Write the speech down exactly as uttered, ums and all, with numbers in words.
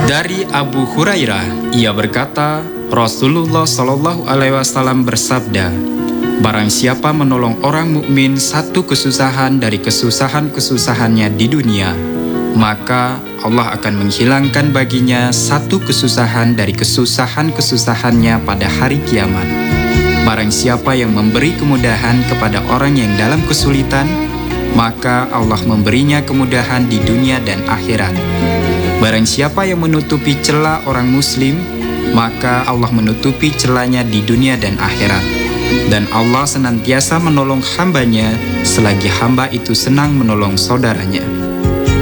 Dari Abu Hurairah, ia berkata, Rasulullah Shallallahu Alaihi Wasallam bersabda, barang siapa menolong orang mukmin satu kesusahan dari kesusahan-kesusahannya di dunia, maka Allah akan menghilangkan baginya satu kesusahan dari kesusahan-kesusahannya pada hari kiamat. Barang siapa yang memberi kemudahan kepada orang yang dalam kesulitan, maka Allah memberinya kemudahan di dunia dan akhirat. Barang siapa yang menutupi celah orang muslim, maka Allah menutupi celahnya di dunia dan akhirat. Dan Allah senantiasa menolong hambanya selagi hamba itu senang menolong saudaranya.